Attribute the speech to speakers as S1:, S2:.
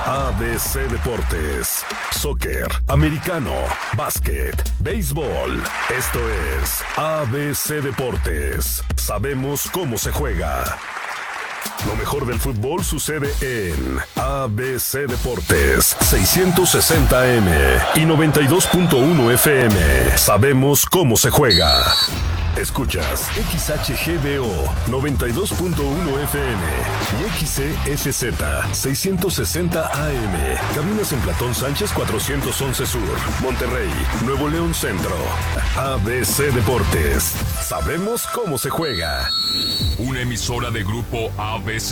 S1: ABC Deportes, soccer, americano, básquet, béisbol. Esto es ABC Deportes. Sabemos cómo se juega. Lo mejor del fútbol sucede en ABC Deportes 660M y 92.1 FM. Sabemos cómo se juega. Escuchas XHGBO 92.1 FM y XCSZ 660 AM. Cabinas en Platón Sánchez 411 Sur, Monterrey, Nuevo León Centro. ABC Deportes. Sabemos cómo se juega.
S2: Una emisora de grupo ABC.